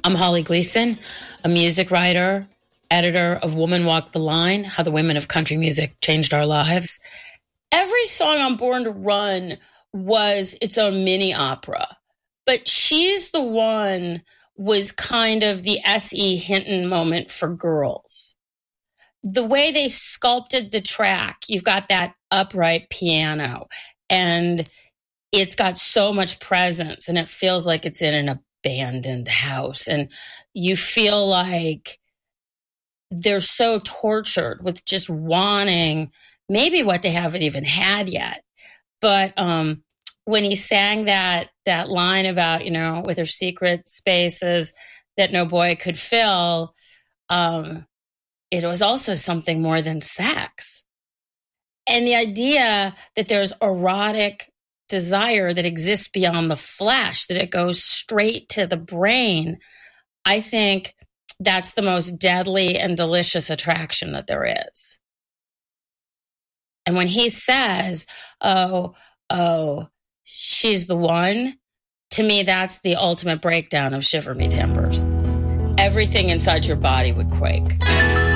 I'm Holly Gleason, a music writer, editor of Woman Walk the Line, How the Women of Country Music Changed Our Lives. Every song on Born to Run was its own mini opera, but She's the One was kind of the S.E. Hinton moment for girls. The way they sculpted the track, you've got that upright piano, and it's got so much presence, and it feels like it's in an abandoned house, and you feel like they're so tortured with just wanting maybe what they haven't even had yet. But when he sang that line about, with her secret spaces that no boy could fill, it was also something more than sex. And the idea that there's erotic desire that exists beyond the flesh, that it goes straight to the brain, I think that's the most deadly and delicious attraction that there is. And when he says, oh, she's the one, to me, that's the ultimate breakdown of Shiver Me Timbers. Everything inside your body would quake.